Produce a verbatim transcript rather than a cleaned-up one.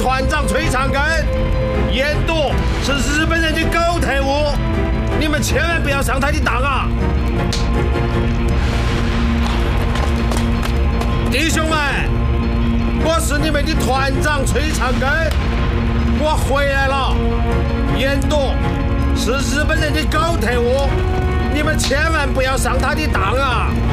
团长崔长根，严朵是日本人的狗特务，你们千万不要上他的当啊！弟兄们，我是你们的团长崔长根，我回来了。严朵是日本人的狗特务，你们千万不要上他的当啊！